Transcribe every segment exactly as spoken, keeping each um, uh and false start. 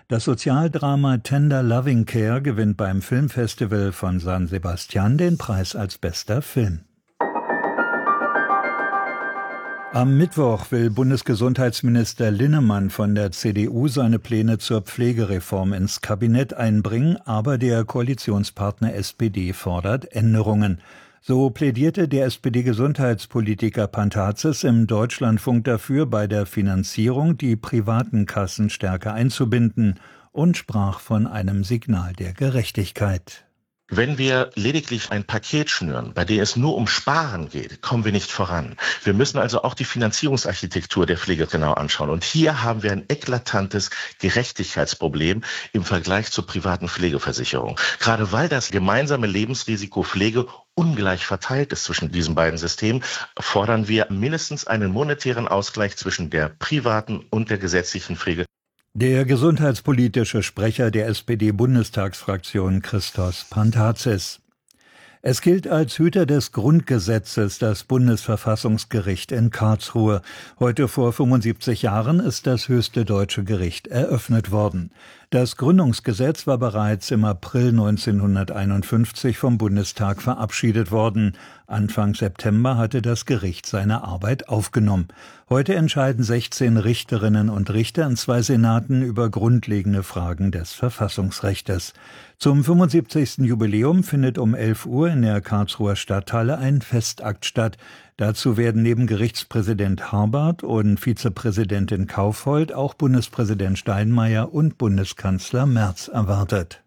Das Sozialdrama Tender Loving Care gewinnt beim Filmfestival von San Sebastián den Preis als bester Film. Am Mittwoch will Bundesgesundheitsminister Linnemann von der C D U seine Pläne zur Pflegereform ins Kabinett einbringen, aber der Koalitionspartner S P D fordert Änderungen. So plädierte der S P D-Gesundheitspolitiker Pantazis im Deutschlandfunk dafür, bei der Finanzierung die privaten Kassen stärker einzubinden und sprach von einem Signal der Gerechtigkeit. Wenn wir lediglich ein Paket schnüren, bei dem es nur um Sparen geht, kommen wir nicht voran. Wir müssen also auch die Finanzierungsarchitektur der Pflege genau anschauen. Und hier haben wir ein eklatantes Gerechtigkeitsproblem im Vergleich zur privaten Pflegeversicherung. Gerade weil das gemeinsame Lebensrisiko Pflege ungleich verteilt ist zwischen diesen beiden Systemen, fordern wir mindestens einen monetären Ausgleich zwischen der privaten und der gesetzlichen Pflege. Der gesundheitspolitische Sprecher der S P D-Bundestagsfraktion Christos Pantazis. Es gilt als Hüter des Grundgesetzes das Bundesverfassungsgericht in Karlsruhe. Heute vor fünfundsiebzig Jahren ist das höchste deutsche Gericht eröffnet worden. Das Gründungsgesetz war bereits im April neunzehnhunderteinundfünfzig vom Bundestag verabschiedet worden. Anfang September hatte das Gericht seine Arbeit aufgenommen. Heute entscheiden sechzehn Richterinnen und Richter in zwei Senaten über grundlegende Fragen des Verfassungsrechtes. Zum fünfundsiebzigsten Jubiläum findet um elf Uhr in der Karlsruher Stadthalle ein Festakt statt. Dazu werden neben Gerichtspräsident Harbart und Vizepräsidentin Kaufhold auch Bundespräsident Steinmeier und Bundeskanzler Merz erwartet.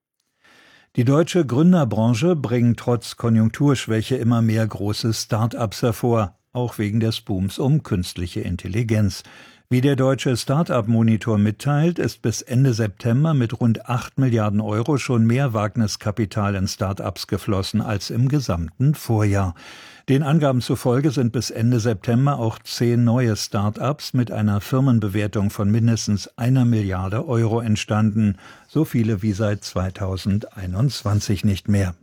Die deutsche Gründerbranche bringt trotz Konjunkturschwäche immer mehr große Start-ups hervor, auch wegen des Booms um künstliche Intelligenz. Wie der deutsche Start-up-Monitor mitteilt, ist bis Ende September mit rund acht Milliarden Euro schon mehr Wagniskapital in Start-ups geflossen als im gesamten Vorjahr. Den Angaben zufolge sind bis Ende September auch zehn neue Start-ups mit einer Firmenbewertung von mindestens einer Milliarde Euro entstanden, so viele wie seit zweitausendeinundzwanzig nicht mehr.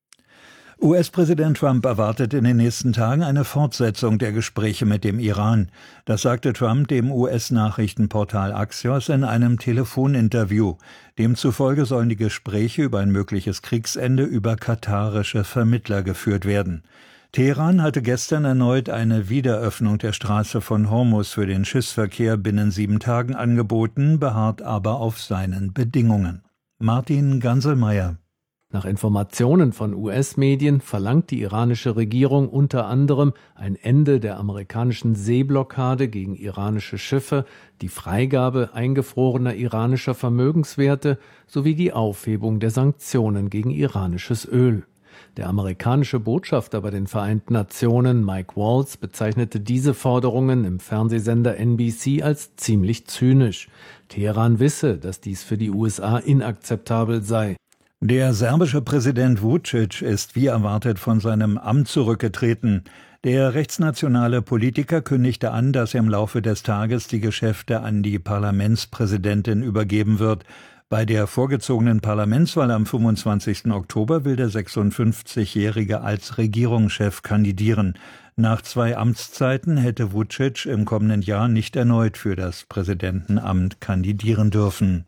U S-Präsident Trump erwartet in den nächsten Tagen eine Fortsetzung der Gespräche mit dem Iran. Das sagte Trump dem U S-Nachrichtenportal Axios in einem Telefoninterview. Demzufolge sollen die Gespräche über ein mögliches Kriegsende über katarische Vermittler geführt werden. Teheran hatte gestern erneut eine Wiederöffnung der Straße von Hormuz für den Schiffsverkehr binnen sieben Tagen angeboten, beharrt aber auf seinen Bedingungen. Martin Ganselmeier. Nach Informationen von U S-Medien verlangt die iranische Regierung unter anderem ein Ende der amerikanischen Seeblockade gegen iranische Schiffe, die Freigabe eingefrorener iranischer Vermögenswerte sowie die Aufhebung der Sanktionen gegen iranisches Öl. Der amerikanische Botschafter bei den Vereinten Nationen, Mike Waltz, bezeichnete diese Forderungen im Fernsehsender N B C als ziemlich zynisch. Teheran wisse, dass dies für die U S A inakzeptabel sei. Der serbische Präsident Vučić ist wie erwartet von seinem Amt zurückgetreten. Der rechtsnationale Politiker kündigte an, dass er im Laufe des Tages die Geschäfte an die Parlamentspräsidentin übergeben wird. Bei der vorgezogenen Parlamentswahl am fünfundzwanzigsten Oktober will der sechsundfünfzigjährige als Regierungschef kandidieren. Nach zwei Amtszeiten hätte Vučić im kommenden Jahr nicht erneut für das Präsidentenamt kandidieren dürfen.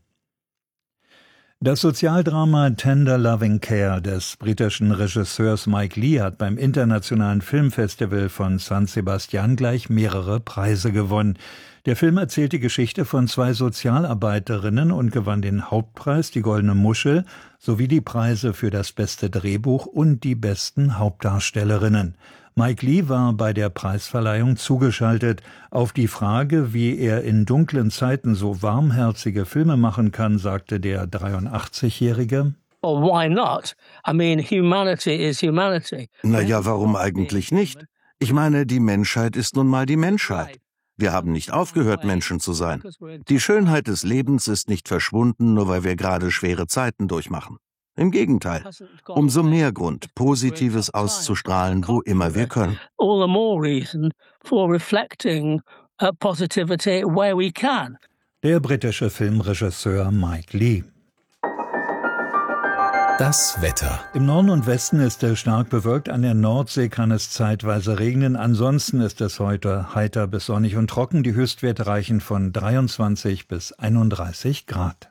Das Sozialdrama Tender Loving Care des britischen Regisseurs Mike Leigh hat beim Internationalen Filmfestival von San Sebastián gleich mehrere Preise gewonnen. Der Film erzählt die Geschichte von zwei Sozialarbeiterinnen und gewann den Hauptpreis, die Goldene Muschel, sowie die Preise für das beste Drehbuch und die besten Hauptdarstellerinnen. Mike Leigh war bei der Preisverleihung zugeschaltet. Auf die Frage, wie er in dunklen Zeiten so warmherzige Filme machen kann, sagte der dreiundachtzigjährige: Well, why not? I mean, humanity is humanity. Na ja, warum eigentlich nicht? Ich meine, die Menschheit ist nun mal die Menschheit. Wir haben nicht aufgehört, Menschen zu sein. Die Schönheit des Lebens ist nicht verschwunden, nur weil wir gerade schwere Zeiten durchmachen. Im Gegenteil, umso mehr Grund, Positives auszustrahlen, wo immer wir können. All the more reason for reflecting positivity where we can. Der britische Filmregisseur Mike Leigh. Das Wetter. Im Norden und Westen ist es stark bewölkt, an der Nordsee kann es zeitweise regnen. Ansonsten ist es heute heiter bis sonnig und trocken. Die Höchstwerte reichen von dreiundzwanzig bis einunddreißig Grad.